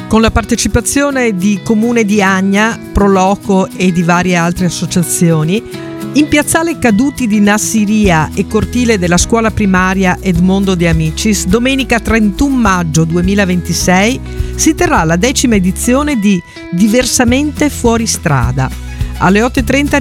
con la partecipazione di Comune di Agna, Proloco e di varie altre associazioni, in Piazzale Caduti di Nassiria e cortile della scuola primaria Edmondo De Amicis, domenica 31 maggio 2026, si terrà la 10ª edizione di Diversamente Fuori Strada. Alle 8:30